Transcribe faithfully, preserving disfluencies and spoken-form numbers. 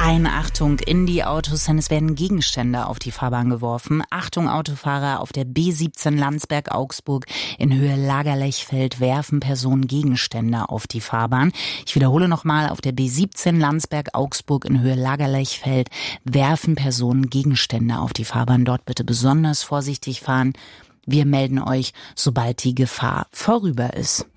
Ein Achtung in die Autos, denn es werden Gegenstände auf die Fahrbahn geworfen. Achtung Autofahrer, auf der B siebzehn Landsberg-Augsburg in Höhe Lagerlechfeld werfen Personen Gegenstände auf die Fahrbahn. Ich wiederhole nochmal, auf der B siebzehn Landsberg-Augsburg in Höhe Lagerlechfeld werfen Personen Gegenstände auf die Fahrbahn. Dort bitte besonders vorsichtig fahren. Wir melden euch, sobald die Gefahr vorüber ist.